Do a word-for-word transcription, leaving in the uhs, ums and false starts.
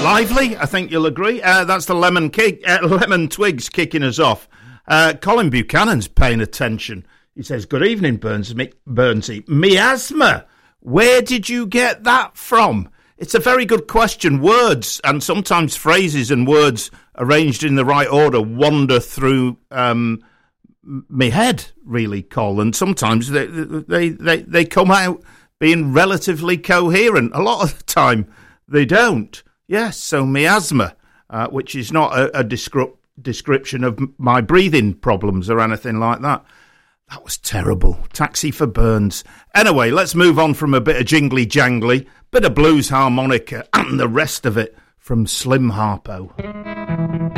lively, I think you'll agree. Uh, that's the Lemon kick, uh, Lemon Twigs kicking us off. Uh, Colin Buchanan's paying attention. He says, good evening, Burns, me, Burnsy. Miasma, where did you get that from? It's a very good question. Words and sometimes phrases and words arranged in the right order wander through um, my head, really, Colin. Sometimes they, they, they, they come out being relatively coherent. A lot of the time, they don't. Yes, so miasma, uh, which is not a, a descri- description of my breathing problems or anything like that. That was terrible. Taxi for Burns. Anyway, let's move on from a bit of jingly jangly, bit of blues harmonica, and the rest of it from Slim Harpo.